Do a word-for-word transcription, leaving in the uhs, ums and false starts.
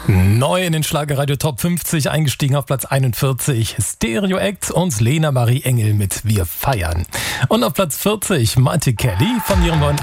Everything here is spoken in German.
Neu in den Schlagerradio Top fünfzig, eingestiegen auf Platz einundvierzig, Stereo Act und Lena Marie Engel mit Wir feiern. Und auf Platz vierzig, Marty Kelly von ihrem neuen